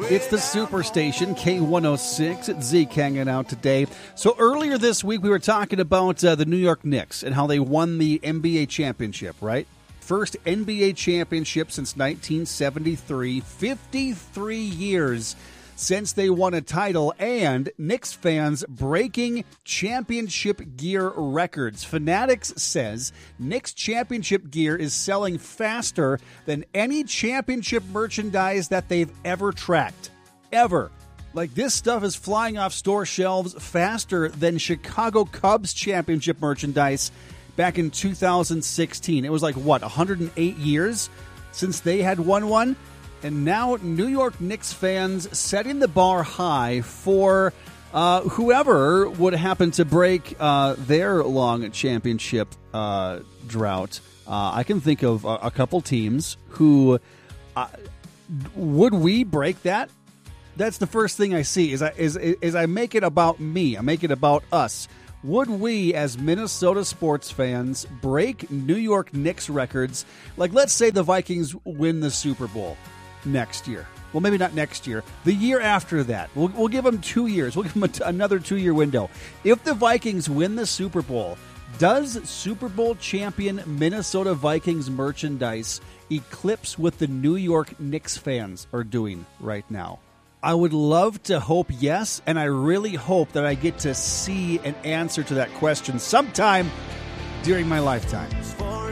It's the Superstation, K106. It's Zeke hanging out today. So earlier this week, we were talking about the New York Knicks and how they won the NBA championship, right? First NBA championship since 1973. 53 years since they won a title, and Knicks fans breaking championship gear records. Fanatics says Knicks championship gear is selling faster than any championship merchandise that they've ever tracked. Ever. Like, this stuff is flying off store shelves faster than Chicago Cubs championship merchandise back in 2016. It was like, 108 years since they had won one? And now New York Knicks fans setting the bar high for whoever would happen to break their long championship drought. I can think of a couple teams who would we break that? That's the first thing I see. Is I make it about me. I make it about us. Would we, as Minnesota sports fans, break New York Knicks records? Like, let's say the Vikings win the Super Bowl next year. Well, maybe not next year. The year after that. We'll give them 2 years. We'll give them another 2-year window. If the Vikings win the Super Bowl, does Super Bowl champion Minnesota Vikings merchandise eclipse what the New York Knicks fans are doing right now? I would love to hope yes, and I really hope that I get to see an answer to that question sometime during my lifetime.